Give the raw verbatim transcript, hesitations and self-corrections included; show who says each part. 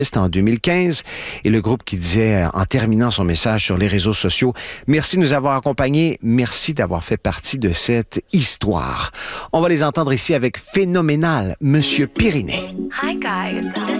Speaker 1: C'était en deux mille quinze, et le groupe qui disait, en terminant son message sur les réseaux sociaux, « Merci de nous avoir accompagnés, merci d'avoir fait partie de cette histoire. » On va les entendre ici avec Phénoménal, Monsieur Pyrénées.
Speaker 2: Hi guys, this